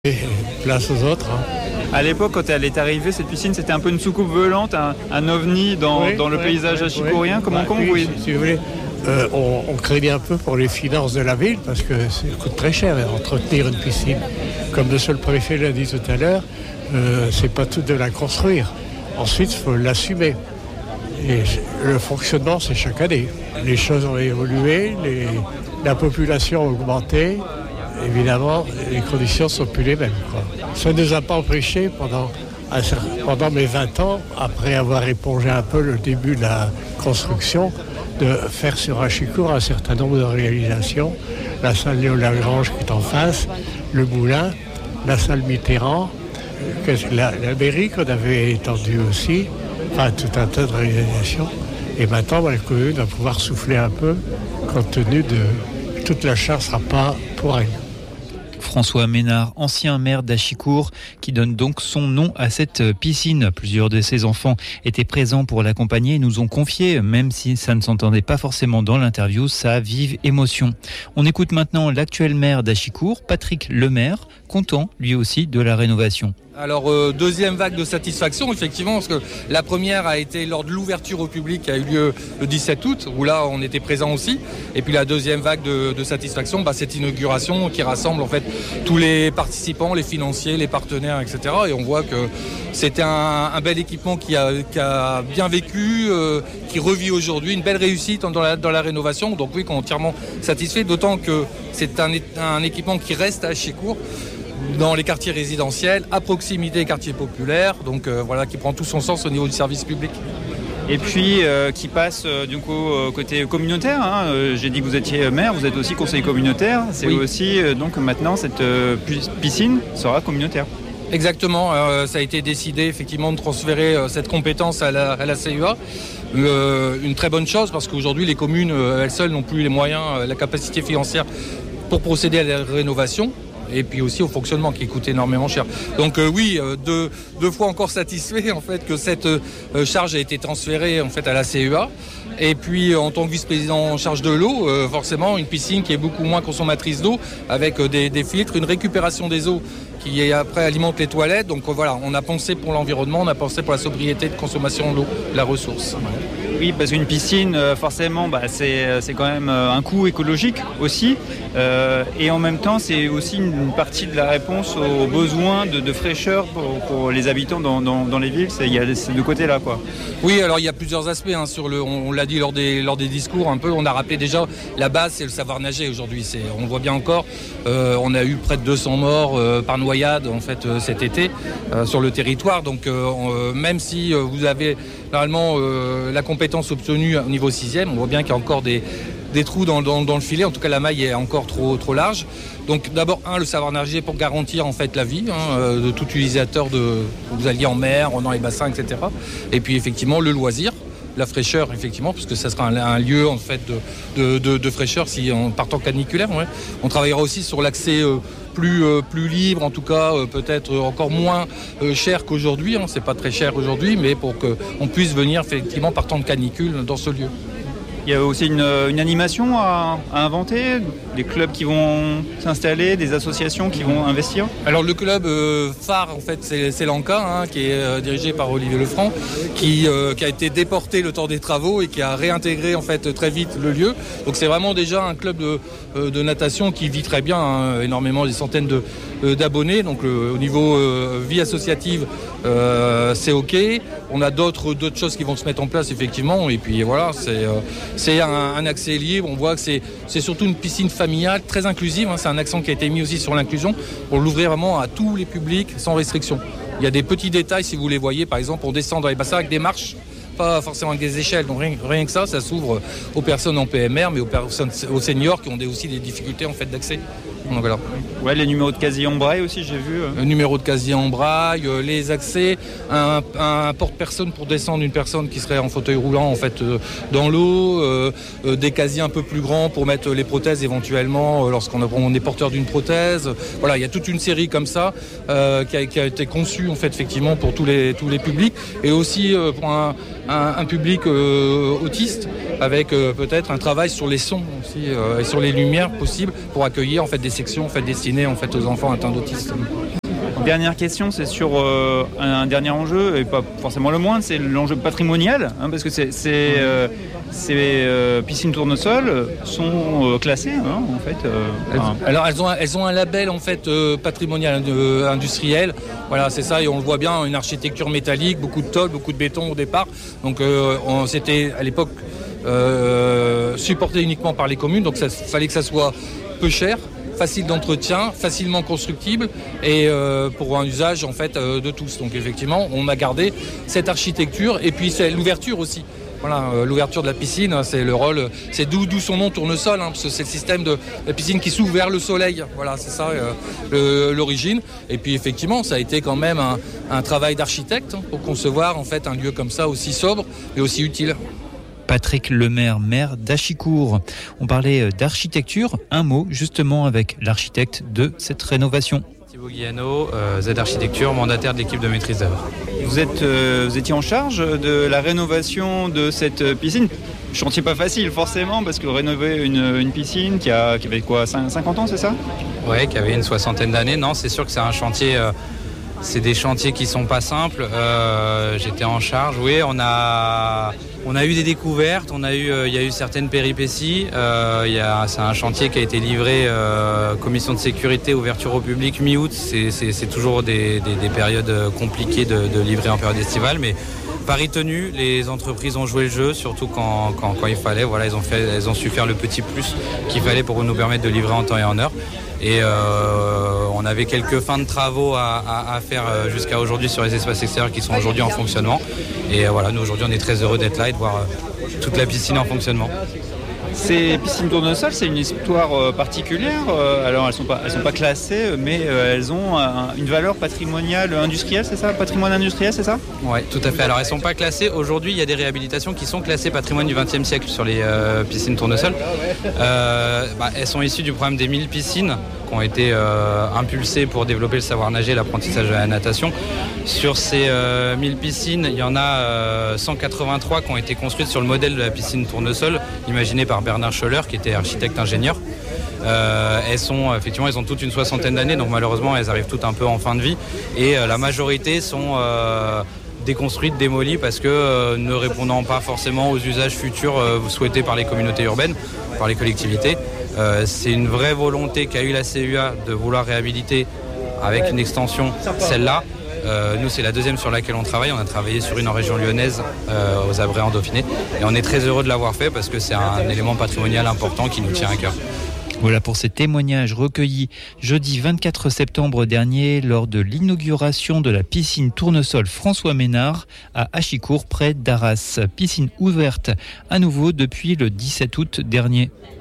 Et place aux autres. À l'époque, quand elle est arrivée, cette piscine, c'était un peu une soucoupe volante, un ovni dans le paysage achicourien. Comment vous voyez ? Si vous voulez, on craignait un peu pour les finances de la ville parce que ça coûte très cher d'entretenir une piscine. Comme monsieur le préfet l'a dit tout à l'heure, c'est pas tout de la construire. Ensuite, il faut l'assumer. Et le fonctionnement, c'est chaque année. Les choses ont évolué, la population a augmenté. Évidemment, les conditions ne sont plus les mêmes, quoi. Ça ne nous a pas empêché pendant mes 20 ans, après avoir épongé un peu le début de la construction, de faire sur Achicourt un certain nombre de réalisations. La salle Léo Lagrange qui est en face, le moulin, la salle Mitterrand, la mairie qu'on avait étendue aussi, enfin tout un tas de réalisations. Et maintenant, la commune va pouvoir souffler un peu, compte tenu de toute la charge ne sera pas pour elle. François Ménard, ancien maire d'Achicourt, qui donne donc son nom à cette piscine. Plusieurs de ses enfants étaient présents pour l'accompagner et nous ont confié, même si ça ne s'entendait pas forcément dans l'interview, sa vive émotion. On écoute maintenant l'actuel maire d'Achicourt, Patrick Lemaire, content lui aussi de la rénovation. Alors deuxième vague de satisfaction effectivement parce que la première a été lors de l'ouverture au public qui a eu lieu le 17 août où là on était présent aussi et puis la deuxième vague de satisfaction cette inauguration qui rassemble en fait tous les participants, les financiers, les partenaires etc. Et on voit que c'était un bel équipement qui a bien vécu, qui revit aujourd'hui, une belle réussite dans la rénovation, donc oui qu'on est entièrement satisfait, d'autant que c'est un équipement qui reste à Achicourt dans les quartiers résidentiels, à proximité des quartiers populaires, donc qui prend tout son sens au niveau du service public. Et puis qui passe du coup côté communautaire. J'ai dit que vous étiez maire, vous êtes aussi conseiller communautaire. C'est oui. Aussi donc maintenant cette piscine sera communautaire. Exactement, ça a été décidé effectivement de transférer cette compétence à la CEA. Une très bonne chose parce qu'aujourd'hui les communes elles seules n'ont plus les moyens, la capacité financière pour procéder à la rénovation. Et puis aussi au fonctionnement qui coûte énormément cher. Donc deux fois encore satisfait en fait que cette charge a été transférée en fait à la CEA. Et puis en tant que vice-président en charge de l'eau, forcément une piscine qui est beaucoup moins consommatrice d'eau avec des filtres, une récupération des eaux qui après alimente les toilettes. Donc voilà, on a pensé pour l'environnement, on a pensé pour la sobriété de consommation de l'eau, la ressource. Oui, parce qu'une piscine, forcément, c'est quand même un coût écologique aussi. Et en même temps, c'est aussi une partie de la réponse aux besoins de fraîcheur pour les habitants dans les villes. Il y a ces deux côtés-là, quoi. Oui, alors il y a plusieurs aspects. On l'a dit lors des discours un peu. On a rappelé déjà la base, c'est le savoir nager aujourd'hui. On voit bien encore. On a eu près de 200 morts par noyade en fait cet été sur le territoire. Donc même si vous avez normalement la compétence obtenue au niveau 6e, on voit bien qu'il y a encore des trous dans le filet. En tout cas, la maille est encore trop large. Donc d'abord, le savoir nager pour garantir en fait la vie de tout utilisateur vous alliez en mer, dans les bassins, etc. Et puis effectivement, le loisir. La fraîcheur, effectivement, puisque ça sera un lieu en fait de fraîcheur si en partant caniculaire. Ouais. On travaillera aussi sur l'accès plus libre, en tout cas peut-être encore moins cher qu'aujourd'hui. C'est pas très cher aujourd'hui, mais pour qu'on puisse venir effectivement partant de canicule dans ce lieu. Il y a aussi une animation à inventer, des clubs qui vont s'installer, des associations qui vont investir. Alors le club phare en fait c'est l'ANCA qui est dirigé par Olivier Lefranc qui a été déporté le temps des travaux et qui a réintégré en fait très vite le lieu. Donc c'est vraiment déjà un club de natation qui vit très bien, énormément, des centaines d'abonnés. Donc au niveau vie associative c'est ok. On a d'autres choses qui vont se mettre en place effectivement et puis voilà c'est un accès libre. On voit que c'est surtout une piscine familiale très inclusive. C'est un accent qui a été mis aussi sur l'inclusion pour l'ouvrir vraiment à tous les publics sans restriction. Il y a des petits détails si vous les voyez, par exemple on descend dans les bassins avec des marches, pas forcément avec des échelles, donc rien que ça s'ouvre aux personnes en PMR mais aux seniors qui ont aussi des difficultés en fait d'accès. Donc voilà. Ouais, les numéros de casier en braille aussi, j'ai vu. Le numéro de casier en braille, les accès, un porte-personne pour descendre une personne qui serait en fauteuil roulant en fait dans l'eau, des casiers un peu plus grands pour mettre les prothèses éventuellement lorsqu'on est porteur d'une prothèse. Voilà, il y a toute une série comme ça qui a été conçue en fait effectivement pour tous les publics et aussi pour un un public autiste, avec peut-être un travail sur les sons aussi et sur les lumières possibles pour accueillir en fait des sections en fait destinées en fait aux enfants atteints d'autisme. Dernière question, c'est sur un dernier enjeu, et pas forcément le moindre, c'est l'enjeu patrimonial, parce que ces piscines tournesol sont classées, en fait. Alors elles ont un label en fait patrimonial industriel. Voilà, c'est ça, et on le voit bien, une architecture métallique, beaucoup de tôle, beaucoup de béton au départ. Donc c'était à l'époque supporté uniquement par les communes, donc il fallait que ça soit peu cher, facile d'entretien, facilement constructible et pour un usage en fait de tous. Donc effectivement, on a gardé cette architecture et puis c'est l'ouverture aussi. Voilà, l'ouverture de la piscine, c'est le rôle, c'est d'où son nom tournesol, parce que c'est le système de la piscine qui s'ouvre vers le soleil. Voilà, c'est ça l'origine. Et puis effectivement, ça a été quand même un travail d'architecte pour concevoir en fait un lieu comme ça aussi sobre et aussi utile. Patrick Lemaire, maire d'Achicourt. On parlait d'architecture. Un mot justement avec l'architecte de cette rénovation. Thibaut Guillano, Z Architecture, mandataire de l'équipe de maîtrise d'œuvre. Vous étiez en charge de la rénovation de cette piscine. Chantier pas facile forcément, parce que rénover une piscine qui avait quoi, 50 ans, c'est ça ? Ouais, qui avait une soixantaine d'années. Non, c'est sûr que c'est un chantier... C'est des chantiers qui sont pas simples. J'étais en charge. Oui, on a eu des découvertes. Il y a eu certaines péripéties. C'est un chantier qui a été livré commission de sécurité, ouverture au public mi-août. C'est toujours des périodes compliquées de livrer en période estivale, mais pari tenu, les entreprises ont joué le jeu, surtout quand il fallait. Voilà, elles ont su faire le petit plus qu'il fallait pour nous permettre de livrer en temps et en heure. Et on avait quelques fins de travaux à faire jusqu'à aujourd'hui sur les espaces extérieurs qui sont aujourd'hui en fonctionnement. Et voilà, nous aujourd'hui on est très heureux d'être là et de voir toute la piscine en fonctionnement. Ces piscines tournesol, c'est une histoire particulière. Alors elles sont pas classées, mais elles ont une valeur patrimoniale industrielle, c'est ça ? Patrimoine industriel, c'est ça ? Oui, tout à fait. Alors elles sont pas classées. Aujourd'hui, il y a des réhabilitations qui sont classées patrimoine du XXe siècle sur les piscines tournesol. Elles sont issues du programme des 1000 piscines qui ont été impulsées pour développer le savoir nager et l'apprentissage de la natation. Sur ces 1000 piscines, il y en a 183 qui ont été construites sur le modèle de la piscine tournesol, imaginée par Bernard Scholler, qui était architecte-ingénieur. Elles ont toutes une soixantaine d'années, donc malheureusement elles arrivent toutes un peu en fin de vie. Et la majorité sont déconstruites, démolies, parce que ne répondant pas forcément aux usages futurs souhaités par les communautés urbaines, par les collectivités. C'est une vraie volonté qu'a eu la CUA de vouloir réhabiliter avec une extension celle-là. Nous, c'est la deuxième sur laquelle on travaille. On a travaillé sur une en région lyonnaise, aux Abrets en Dauphiné. Et on est très heureux de l'avoir fait parce que c'est un élément patrimonial important qui nous tient à cœur. Voilà pour ces témoignages recueillis jeudi 24 septembre dernier lors de l'inauguration de la piscine tournesol François Ménard à Achicourt près d'Arras. Piscine ouverte à nouveau depuis le 17 août dernier.